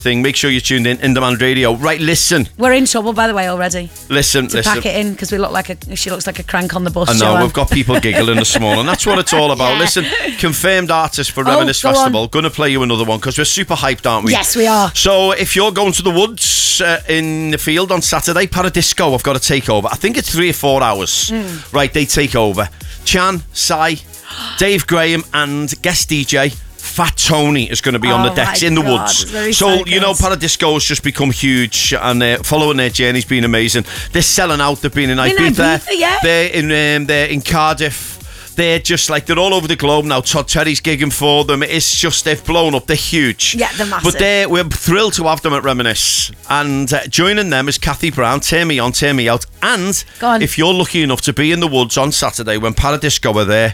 thing. Make sure you're tuned in Demand Radio. Right, listen. We're in trouble, by the way, already. Listen. Pack it in because she looks like a crank on the bus. I know, Joanne. we've got people giggling this morning. That's what it's all about. Yeah. Listen, confirmed artist for Reminisce Festival. Going to play you another one because we're super hyped, aren't we? Yes, we are. So if you're going to the woods in the field on Saturday, Paradisco have got to take over. I think it's 3 or 4 hours. Right, they take over. Chan, Sai, Dave Graham and guest DJ Fat Tony is going to be on the decks in the woods. So, you know, Paradisco has just become huge and following their journey's been amazing. They're selling out. They've been in Ibiza. Yeah. They're in Cardiff. They're just like, they're all over the globe now. Todd Terry's gigging for them. It's just, they've blown up. They're huge. Yeah, they're massive. But we're thrilled to have them at Reminisce. And joining them is Kathy Brown, Turn Me On, Turn Me Out. And if you're lucky enough to be in the woods on Saturday when Paradisco are there,